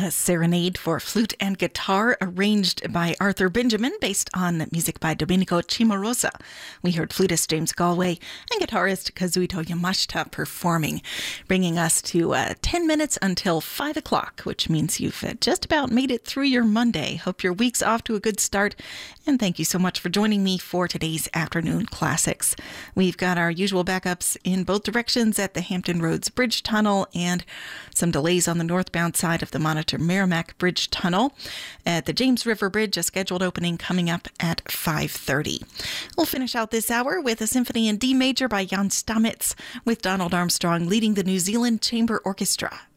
A serenade for flute and guitar arranged by Arthur Benjamin based on music by Domenico Cimarosa. We heard flutist James Galway and guitarist Kazuhito Yamashita performing, bringing us to 10 minutes until 5 o'clock, which means you've just about made it through your Monday. Hope your week's off to a good start, and thank you so much for joining me for today's Afternoon Classics. We've got our usual backups in both directions at the Hampton Roads Bridge Tunnel and some delays on the northbound side of the Monitor-Merrimack Bridge Tunnel. At the James River Bridge, a scheduled opening coming up at 5:30. We'll finish out this hour with a symphony in D major by Jan Stamitz, with Donald Armstrong leading the New Zealand Chamber Orchestra.